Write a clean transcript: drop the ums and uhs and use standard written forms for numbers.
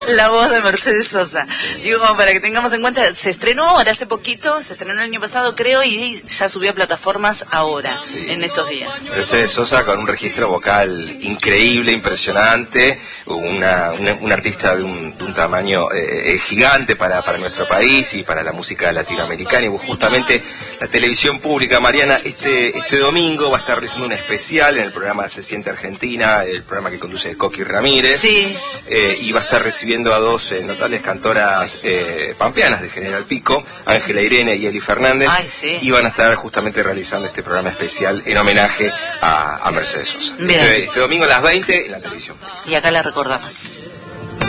La voz de Mercedes Sosa. Digo, como para que tengamos en cuenta, se estrenó ahora hace poquito, se estrenó el año pasado creo, y ya subió a plataformas ahora, sí, en estos días. Mercedes Sosa con un registro vocal increíble, impresionante, un artista de un tamaño gigante para nuestro país y para la música latinoamericana. Y justamente la televisión pública, Mariana, este domingo va a estar realizando un especial en el programa Se Siente Argentina, el programa que conduce Coqui Ramírez. Sí. Y va a estar recibiendo a dos notables cantoras pampeanas de General Pico, Ángela Irene y Eli Fernández. Ay, sí. Y van a estar justamente realizando este programa especial en homenaje a Mercedes Sosa. Este domingo a las 20 en la televisión. Y acá la recordamos.